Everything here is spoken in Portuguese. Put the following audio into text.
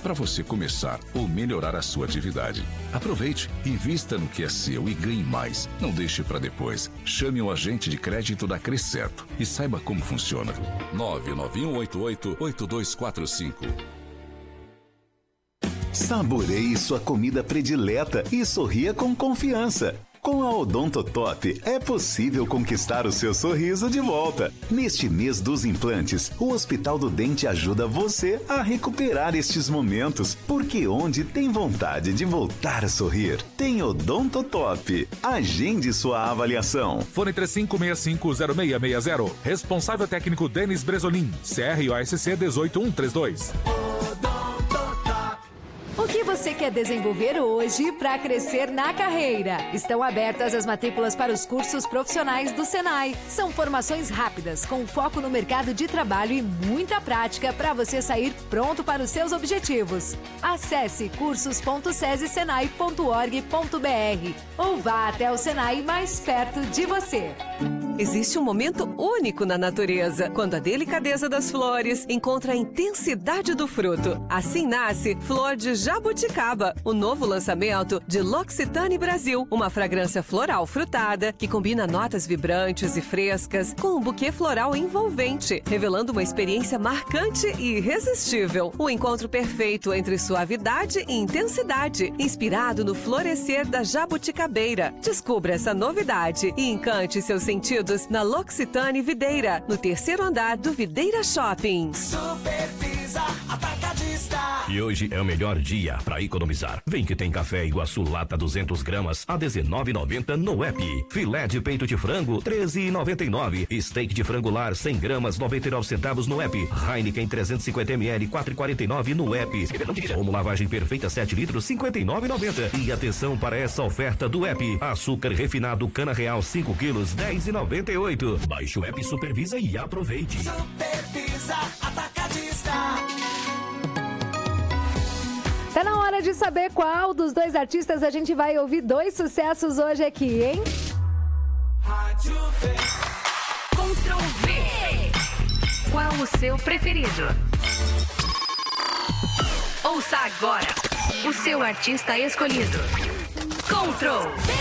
para você começar ou melhorar a sua atividade. Aproveite, invista no que é seu e ganhe mais. Não deixe para depois. Chame o agente de crédito da Crescerto e saiba como funciona. 99188-8245. Saboreie sua comida predileta e sorria com confiança. Com a Odontotop é possível conquistar o seu sorriso de volta. Neste mês dos implantes, o Hospital do Dente ajuda você a recuperar estes momentos, porque onde tem vontade de voltar a sorrir, tem Odontotop. Agende sua avaliação. Fone 35650660. Responsável técnico Denis Bresolim. CROSC 18132. O que você quer desenvolver hoje para crescer na carreira? Estão abertas as matrículas para os cursos profissionais do Senai. São formações rápidas, com foco no mercado de trabalho e muita prática para você sair pronto para os seus objetivos. Acesse cursos.sesesenai.org.br ou vá até o Senai mais perto de você. Existe um momento único na natureza, quando a delicadeza das flores encontra a intensidade do fruto. Assim nasce Flor de Jabuticaba, o novo lançamento de L'Occitane Brasil, uma fragrância floral frutada que combina notas vibrantes e frescas com um buquê floral envolvente, revelando uma experiência marcante e irresistível. O encontro perfeito entre suavidade e intensidade, inspirado no florescer da jabuticabeira. Descubra essa novidade e encante seus sentidos na L'Occitane Videira, no 3º andar do Videira Shopping. Supervisa Atacadista. E hoje é o melhor dia para economizar. Vem que tem café Iguaçu lata 200 gramas a R$19,90 no app. Filé de peito de frango R$13,99. Steak de frango lar 100 gramas 99 centavos no app. Heineken 350 ml 4,49 no app. Como lavagem perfeita 7 litros 59,90. E atenção para essa oferta do app. Açúcar refinado cana real 5 quilos 10,98. Baixe o app Supervisa e aproveite. Supervisa Atacadista. Tá na hora de saber qual dos dois artistas a gente vai ouvir 2 sucessos hoje aqui, hein? Rádio V. Ctrl V. Qual o seu preferido? Ouça agora o seu artista escolhido. Ctrl V.